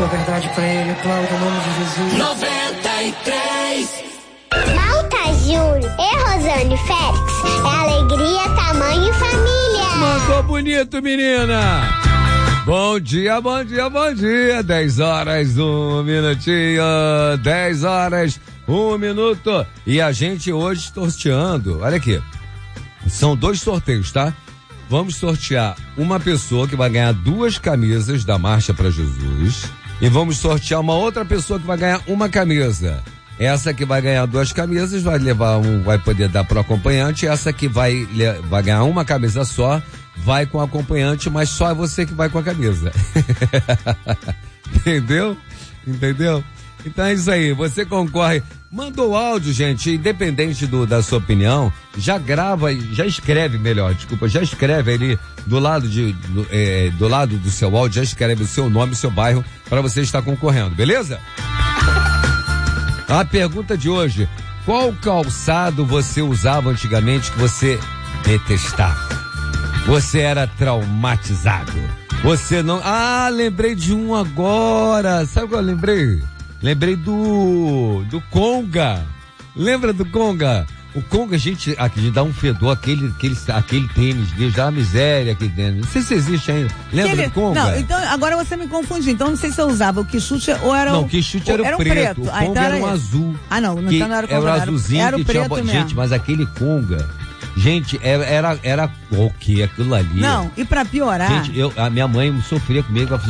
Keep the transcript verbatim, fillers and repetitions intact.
sua verdade pra ele, aplauda o nome de Jesus. noventa e três Malta Júnior e Rosane Félix é alegria, tamanho e família. Mandou bonito, menina. Bom dia, bom dia, bom dia. dez horas, um minutinho. dez horas, um minuto. E a gente hoje sorteando, olha aqui. São dois sorteios, tá? Vamos sortear uma pessoa que vai ganhar duas camisas da Marcha para Jesus. E vamos sortear uma outra pessoa que vai ganhar uma camisa. Essa que vai ganhar duas camisas vai levar um, vai poder dar pro acompanhante. Essa que vai, vai ganhar uma camisa só, vai com o acompanhante, mas só é você que vai com a camisa. Entendeu? Entendeu? Então é isso aí, você concorre. Mandou áudio, gente, independente do, da sua opinião, já grava, já escreve melhor, desculpa, já escreve ali do lado de, do, é, do lado do seu áudio, já escreve o seu nome, o seu bairro, para você estar concorrendo, beleza? A pergunta de hoje: qual calçado você usava antigamente que você detestava? Você era traumatizado? Você não... Ah, lembrei de um agora. Sabe qual eu lembrei? Lembrei do... do Conga. Lembra do Conga? O Conga, a gente, a gente dá um fedor, aquele, aquele, aquele tênis dele, dá uma miséria aqui dentro. Não sei se existe ainda. Lembra Ele, do Conga? Não, então agora você me confundiu. Então não sei se eu usava o Quixute ou era o... Não, o Quixute era, era o preto. preto. O Conga ah, então era era um esse. azul. Ah, não, Que então não era o era Conga. o azulzinho era o que preto tinha... mesmo. Gente, mas aquele Conga... Gente, era, era, era o que aquilo ali? Não, e pra piorar... Gente, eu, a minha mãe sofria comigo, ela